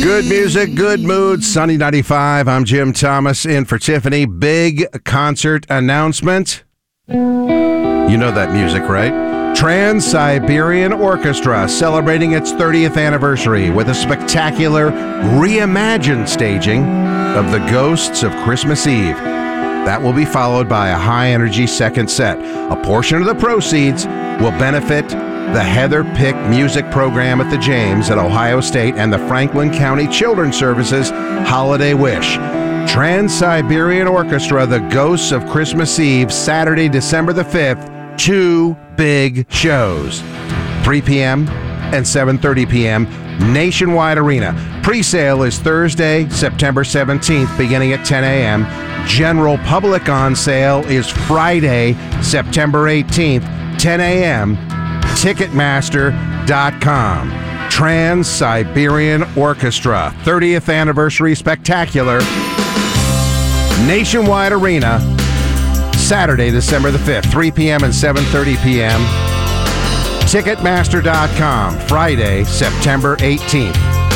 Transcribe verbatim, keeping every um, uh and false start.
Good music, good mood. Sunny ninety-five. I'm Jim Thomas in for Tiffany. Big concert announcement. You know that music, right? Trans-Siberian Orchestra celebrating its thirtieth anniversary with a spectacular reimagined staging of The Ghosts of Christmas Eve. That will be followed by a high-energy second set. A portion of the proceeds will benefit the Heather Pick Music Program at the James at Ohio State and the Franklin County Children's Services Holiday Wish. Trans-Siberian Orchestra, The Ghosts of Christmas Eve, Saturday, December the fifth. Two big shows, three p.m. and seven thirty p.m. Nationwide Arena. Pre-sale is Thursday, September seventeenth, beginning at ten a.m. General public on sale is Friday, September eighteenth, ten a.m. Ticketmaster dot com. Trans-Siberian Orchestra, thirtieth Anniversary Spectacular, Nationwide Arena, Saturday, December the fifth, three p.m. and seven thirty p.m. Ticketmaster dot com, Friday, September eighteenth.